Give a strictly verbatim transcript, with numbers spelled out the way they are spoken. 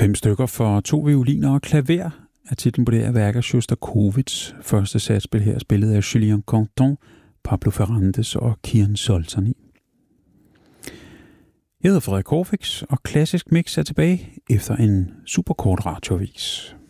Fem stykker for to violiner og klaver er titlen på det her værk af Sjostakovitjs første satspil her, spillet af Julien Canton, Pablo Ferrandes og Kian Soltani. Jeg hedder Frederik Corfix, og Klassisk Mix er tilbage efter en superkort radioavis.